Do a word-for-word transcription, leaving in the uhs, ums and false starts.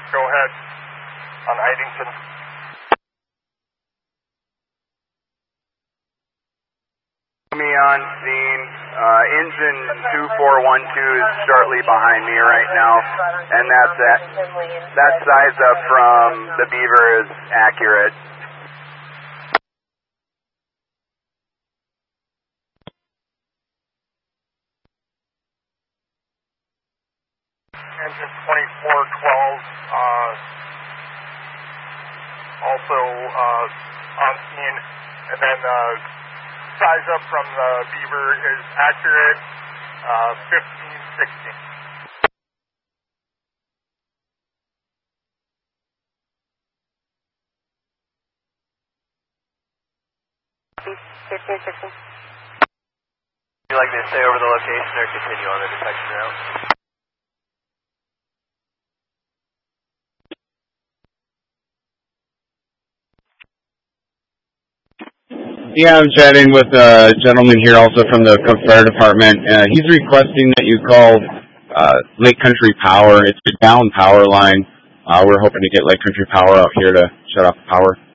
Go ahead on Idington. Me on scene. Uh, engine two four one two is shortly behind me right now, and that's that. That size up from the Beaver is accurate. Engine twenty-four twelve, uh, also uh, on scene, and then uh, size up from the Beaver is accurate, uh, fifteen sixteen. fifteen sixteen. Would you like me to stay over the location or continue on the detection route? Yeah, I'm chatting with a gentleman here also from the Cook Fire Department. Uh, he's requesting that you call uh, Lake Country Power. It's a down power line. Uh, we're hoping to get Lake Country Power out here to shut off the power.